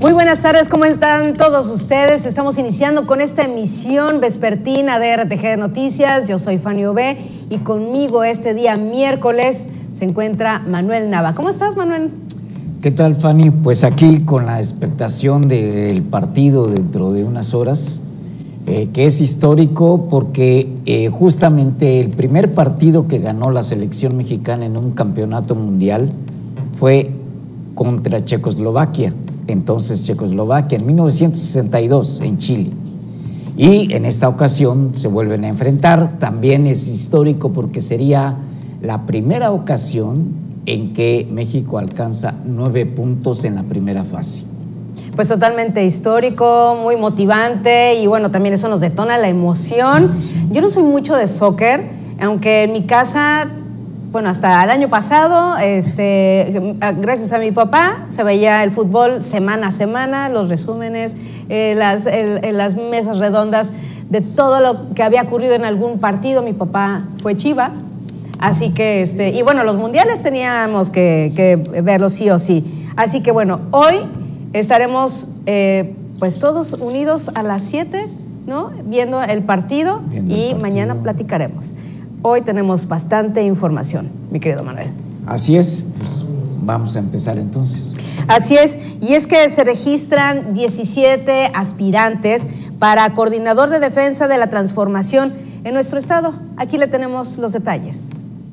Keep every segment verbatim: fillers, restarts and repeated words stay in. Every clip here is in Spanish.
Muy buenas tardes, ¿cómo están todos ustedes? Estamos iniciando con esta emisión vespertina de R T G Noticias. Yo soy Fanny Ové y conmigo este día miércoles se encuentra Manuel Nava. ¿Cómo estás, Manuel? ¿Qué tal, Fanny? Pues aquí con la expectación del partido dentro de unas horas, eh, que es histórico porque eh, justamente el primer partido que ganó la selección mexicana en un campeonato mundial fue contra Checoslovaquia. Entonces Checoslovaquia en mil novecientos sesenta y dos en Chile, y en esta ocasión se vuelven a enfrentar. También es histórico porque sería la primera ocasión en que México alcanza nueve puntos en la primera fase. Pues totalmente histórico, muy motivante, y bueno, también eso nos detona la emoción. Yo no soy mucho de soccer, aunque en mi casa, bueno, hasta el año pasado, este, gracias a mi papá, se veía el fútbol semana a semana, los resúmenes, eh, las, el, el, las mesas redondas de todo lo que había ocurrido en algún partido. Mi papá fue Chiva, así que, este, y bueno, los mundiales teníamos que, que verlos sí o sí. Así que bueno, hoy estaremos eh, pues todos unidos a las siete, ¿no? Viendo el partido, Viendo y el partido. Mañana platicaremos. Hoy tenemos bastante información, mi querido Manuel. Así es, pues vamos a empezar entonces. Así es, y es que se registran diecisiete aspirantes para coordinador de defensa de la transformación en nuestro estado. Aquí le tenemos los detalles.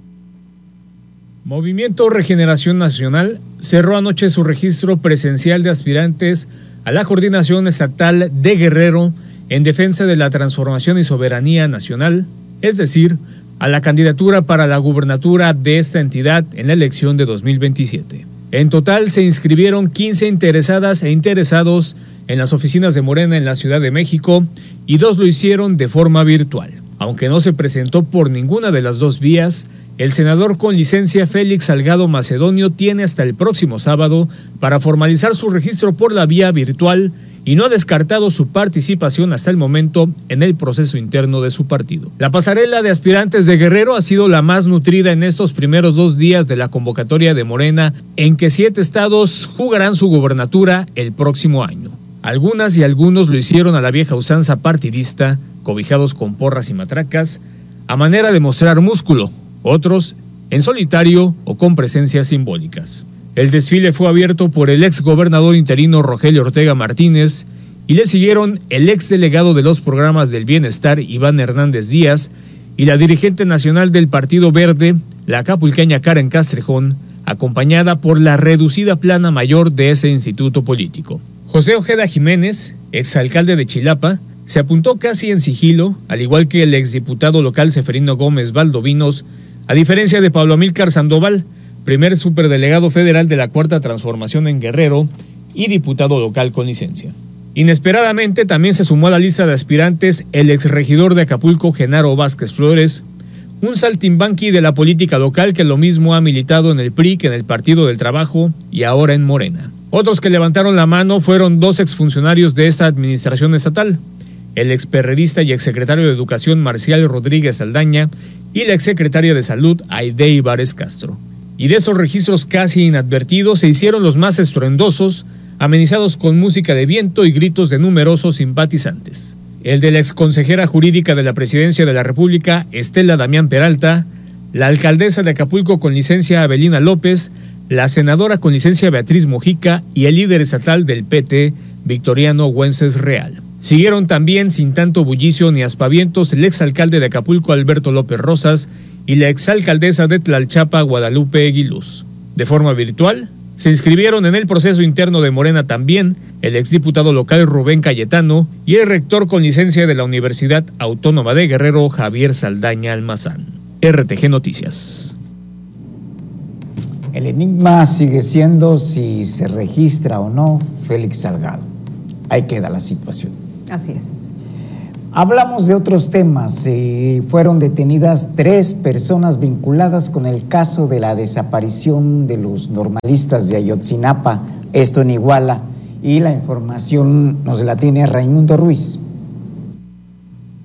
Movimiento Regeneración Nacional cerró anoche su registro presencial de aspirantes a la coordinación estatal de Guerrero en defensa de la transformación y soberanía nacional, es decir, a la candidatura para la gubernatura de esta entidad en la elección de dos mil veintisiete. En total se inscribieron quince interesadas e interesados en las oficinas de Morena en la Ciudad de México, y dos lo hicieron de forma virtual. Aunque no se presentó por ninguna de las dos vías, el senador con licencia Félix Salgado Macedonio tiene hasta el próximo sábado para formalizar su registro por la vía virtual, y no ha descartado su participación hasta el momento en el proceso interno de su partido. La pasarela de aspirantes de Guerrero ha sido la más nutrida en estos primeros dos días de la convocatoria de Morena, en que siete estados jugarán su gubernatura el próximo año. Algunas y algunos lo hicieron a la vieja usanza partidista, cobijados con porras y matracas, a manera de mostrar músculo, otros en solitario o con presencias simbólicas. El desfile fue abierto por el ex gobernador interino Rogelio Ortega Martínez, y le siguieron el ex delegado de los programas del bienestar Iván Hernández Díaz y la dirigente nacional del Partido Verde, la acapulqueña Karen Castrejón, acompañada por la reducida plana mayor de ese instituto político. José Ojeda Jiménez, exalcalde de Chilapa, se apuntó casi en sigilo, al igual que el exdiputado local Seferino Gómez Valdovinos, a diferencia de Pablo Amílcar Sandoval, primer superdelegado federal de la Cuarta Transformación en Guerrero y diputado local con licencia. Inesperadamente también se sumó a la lista de aspirantes el exregidor de Acapulco, Genaro Vázquez Flores, un saltimbanqui de la política local que lo mismo ha militado en el P R I que en el Partido del Trabajo y ahora en Morena. Otros que levantaron la mano fueron dos exfuncionarios de esta administración estatal, el experredista y exsecretario de Educación Marcial Rodríguez Aldaña y la exsecretaria de Salud Aide Ibares Castro. Y de esos registros casi inadvertidos se hicieron los más estruendosos, amenizados con música de viento y gritos de numerosos simpatizantes. El de la exconsejera jurídica de la Presidencia de la República, Estela Damián Peralta, la alcaldesa de Acapulco con licencia Abelina López, la senadora con licencia Beatriz Mojica y el líder estatal del P T, Victoriano Güences Real. Siguieron también, sin tanto bullicio ni aspavientos, el exalcalde de Acapulco, Alberto López Rosas, y la exalcaldesa de Tlalchapa, Guadalupe Eguiluz. De forma virtual, se inscribieron en el proceso interno de Morena también el exdiputado local Rubén Cayetano y el rector con licencia de la Universidad Autónoma de Guerrero, Javier Saldaña Almazán. R T G Noticias. El enigma sigue siendo si se registra o no Félix Salgado. Ahí queda la situación. Así es. Hablamos de otros temas. Eh, fueron detenidas tres personas vinculadas con el caso de la desaparición de los normalistas de Ayotzinapa, esto en Iguala, y la información nos la tiene Raimundo Ruiz.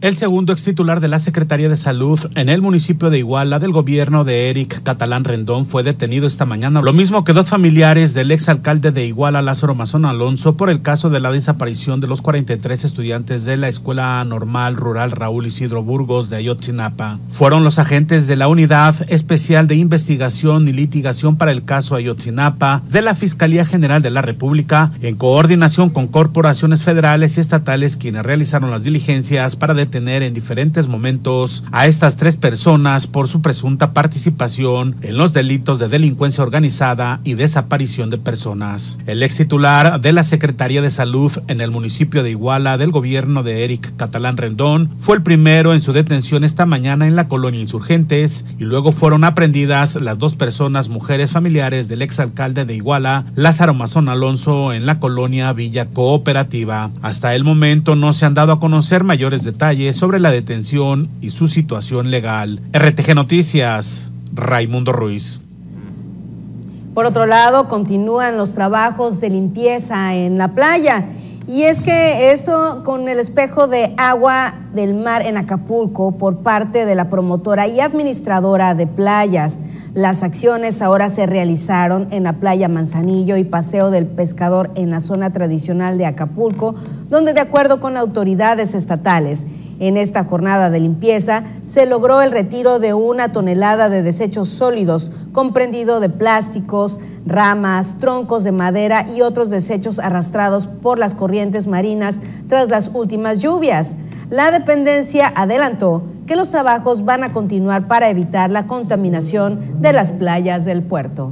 El segundo extitular de la Secretaría de Salud en el municipio de Iguala del gobierno de Eric Catalán Rendón fue detenido esta mañana, lo mismo que dos familiares del exalcalde de Iguala, Lázaro Mazón Alonso, por el caso de la desaparición de los cuarenta y tres estudiantes de la Escuela Normal Rural Raúl Isidro Burgos de Ayotzinapa. Fueron los agentes de la Unidad Especial de Investigación y Litigación para el caso Ayotzinapa de la Fiscalía General de la República, en coordinación con corporaciones federales y estatales, quienes realizaron las diligencias para detener en diferentes momentos a estas tres personas por su presunta participación en los delitos de delincuencia organizada y desaparición de personas. El ex titular de la Secretaría de Salud en el municipio de Iguala del gobierno de Eric Catalán Rendón fue el primero en su detención esta mañana en la colonia Insurgentes, y luego fueron aprendidas las dos personas mujeres familiares del exalcalde de Iguala, Lázaro Mazón Alonso, en la colonia Villa Cooperativa. Hasta el momento no se han dado a conocer mayores detalles sobre la detención y su situación legal. R T G Noticias, Raimundo Ruiz. Por otro lado, continúan los trabajos de limpieza en la playa. Y es que esto con el espejo de agua del mar en Acapulco por parte de la promotora y administradora de playas. Las acciones ahora se realizaron en la playa Manzanillo y Paseo del Pescador en la zona tradicional de Acapulco, donde de acuerdo con autoridades estatales, en esta jornada de limpieza se logró el retiro de una tonelada de desechos sólidos, comprendido de plásticos, ramas, troncos de madera y otros desechos arrastrados por las corrientes marinas tras las últimas lluvias. La dependencia adelantó que los trabajos van a continuar para evitar la contaminación de las playas del puerto.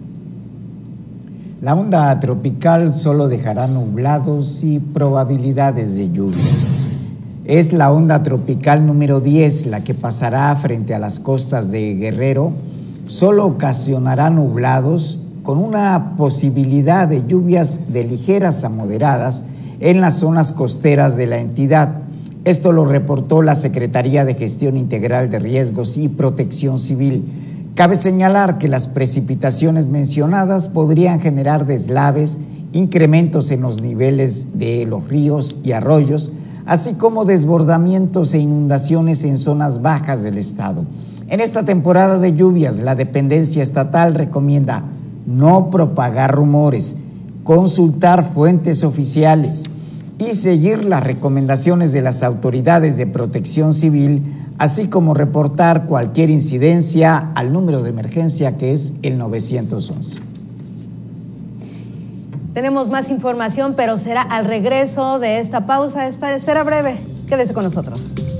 La onda tropical solo dejará nublados y probabilidades de lluvia. Es la onda tropical número diez la que pasará frente a las costas de Guerrero. Solo ocasionará nublados con una posibilidad de lluvias de ligeras a moderadas en las zonas costeras de la entidad. Esto lo reportó la Secretaría de Gestión Integral de Riesgos y Protección Civil. Cabe señalar que las precipitaciones mencionadas podrían generar deslaves, incrementos en los niveles de los ríos y arroyos, así como desbordamientos e inundaciones en zonas bajas del estado. En esta temporada de lluvias, la dependencia estatal recomienda no propagar rumores, consultar fuentes oficiales y seguir las recomendaciones de las autoridades de protección civil, así como reportar cualquier incidencia al número de emergencia que es el nueve once. Tenemos más información, pero será al regreso de esta pausa. Esta será breve. Quédese con nosotros.